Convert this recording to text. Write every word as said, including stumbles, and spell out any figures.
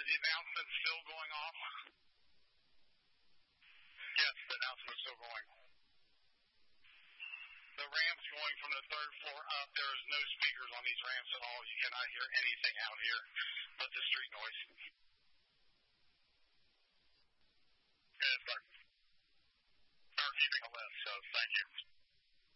the announcement still going off? Yes, the announcement is still going. The ramps going from the third floor up, there is no speakers on these ramps at all. You cannot hear anything out here but the street noise. Yes, sir. We're keeping a list, so thank you.